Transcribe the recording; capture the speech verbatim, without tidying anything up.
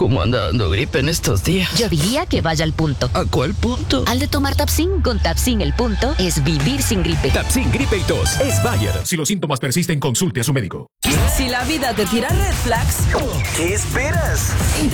¿Cómo anda dando gripe en estos días? Yo diría que vaya al punto. ¿A cuál punto? Al de tomar Tapsin. Con Tapsin el punto es vivir sin gripe. Tapsin Gripe y Tos es Bayer. Si los síntomas persisten, consulte a su médico. Si la vida te tira red flags, ¿qué esperas?